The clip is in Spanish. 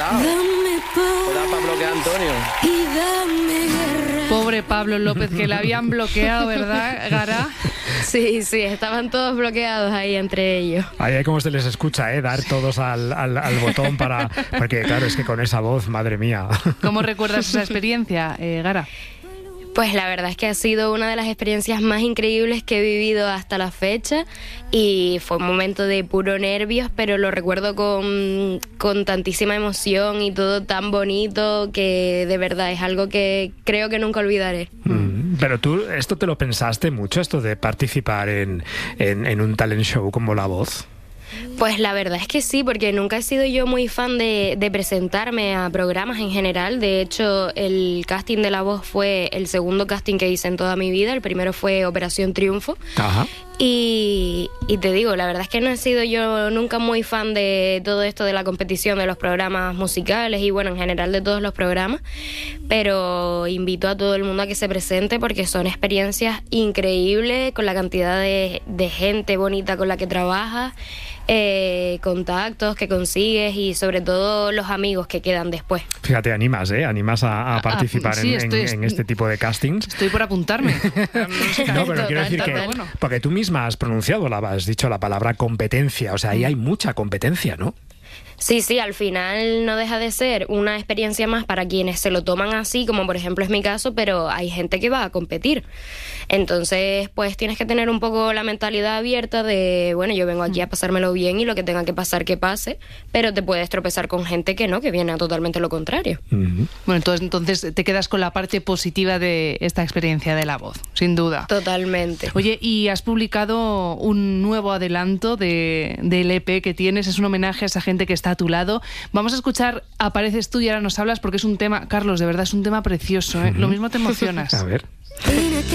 bloqueado. Hola, para bloquear a Antonio. Pobre Pablo López, que le habían bloqueado, ¿verdad, Gara? Sí, estaban todos bloqueados ahí entre ellos. Ahí como se les escucha, dar todos al botón para... Porque claro, es que con esa voz, madre mía. ¿Cómo recuerdas esa experiencia, Gara? Pues la verdad es que ha sido una de las experiencias más increíbles que he vivido hasta la fecha y fue un momento de puro nervios, pero lo recuerdo con tantísima emoción y todo tan bonito que de verdad es algo que creo que nunca olvidaré. Pero tú, ¿esto te lo pensaste mucho, esto de participar en un talent show como La Voz? Pues la verdad es que sí, porque nunca he sido yo muy fan de presentarme a programas en general. De hecho, el casting de La Voz fue el segundo casting que hice en toda mi vida. El primero fue Operación Triunfo. Ajá. Y te digo, la verdad es que no he sido yo nunca muy fan de todo esto de la competición, de los programas musicales y bueno, en general de todos los programas, pero invito a todo el mundo a que se presente porque son experiencias increíbles con la cantidad de gente bonita con la que trabajas, contactos que consigues y sobre todo los amigos que quedan después. Fíjate, animas a participar sí, en este tipo de castings. Estoy por apuntarme. No, pero quiero decir que... Porque tú misma has pronunciado, has dicho la palabra competencia, o sea, ahí hay mucha competencia, ¿no? Sí, al final no deja de ser una experiencia más para quienes se lo toman así, como por ejemplo es mi caso, pero hay gente que va a competir. Entonces, pues tienes que tener un poco la mentalidad abierta de, bueno, yo vengo aquí a pasármelo bien y lo que tenga que pasar, que pase, pero te puedes tropezar con gente que no, que viene a totalmente lo contrario. Bueno, entonces te quedas con la parte positiva de esta experiencia de La Voz, sin duda. Totalmente. Oye, y has publicado un nuevo adelanto del EP que tienes, es un homenaje a esa gente que está a tu lado. Vamos a escuchar Apareces tú y ahora nos hablas porque es un tema, Carlos, de verdad es un tema precioso, ¿eh? Lo mismo te emocionas. A ver.